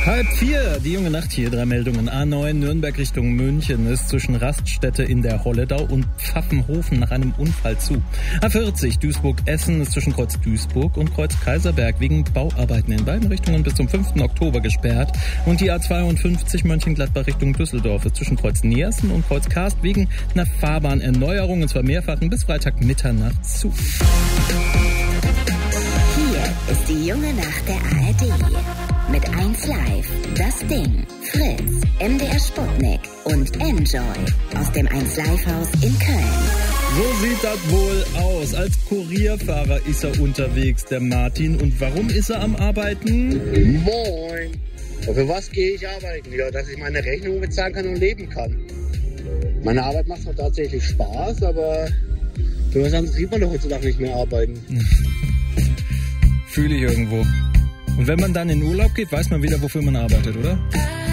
3:30, die junge Nacht hier, 3 Meldungen. A9 Nürnberg Richtung München ist zwischen Raststätte in der Holledau und Pfaffenhofen nach einem Unfall zu. A40 Duisburg-Essen ist zwischen Kreuz Duisburg und Kreuz Kaiserberg wegen Bauarbeiten in beiden Richtungen bis zum 5. Oktober gesperrt. Und die A52 Mönchengladbach Richtung Düsseldorf ist zwischen Kreuz Neersen und Kreuz Karst wegen einer Fahrbahnerneuerung, und zwar mehrfachen, bis Freitag Mitternacht zu. Hier ist die junge Nacht der ARD. Mit 1 Live, Das Ding, Fritz, MDR Sputnik und Enjoy aus dem 1 Live Haus in Köln. So sieht das wohl aus. Als Kurierfahrer ist er unterwegs, der Martin. Und warum ist er am Arbeiten? Moin. Und für was gehe ich arbeiten? Ja, dass ich meine Rechnung bezahlen kann und leben kann. Meine Arbeit macht zwar tatsächlich Spaß, aber für was anderes sieht man doch heutzutage nicht mehr arbeiten. Fühle ich irgendwo. Und wenn man dann in Urlaub geht, weiß man wieder, wofür man arbeitet, oder?